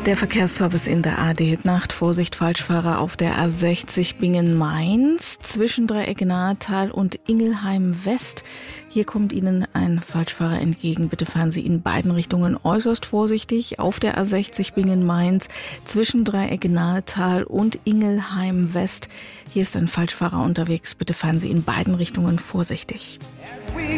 Der Verkehrsservice in der ARD-Nacht. Vorsicht, Falschfahrer auf der A60 Bingen-Mainz zwischen Dreieck-Nahetal und Ingelheim-West. Hier kommt Ihnen ein Falschfahrer entgegen. Bitte fahren Sie in beiden Richtungen äußerst vorsichtig. Auf der A60 Bingen-Mainz zwischen Dreieck-Nahetal und Ingelheim-West. Hier ist ein Falschfahrer unterwegs. Bitte fahren Sie in beiden Richtungen vorsichtig.